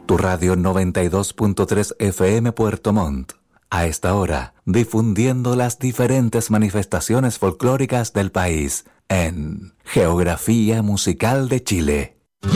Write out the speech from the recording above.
Tu radio 92.3 FM Puerto Montt. A esta hora, difundiendo las diferentes manifestaciones folclóricas del país en Geografía Musical de Chile.